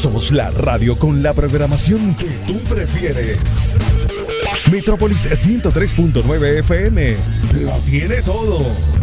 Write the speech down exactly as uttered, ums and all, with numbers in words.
Somos la radio con la programación que tú prefieres. Metrópolis ciento tres punto nueve F M lo tiene todo.